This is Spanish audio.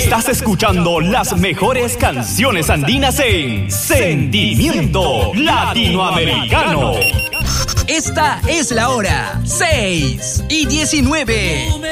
Estás escuchando las mejores canciones andinas en Sentimiento Latinoamericano. Esta es la hora 6:19.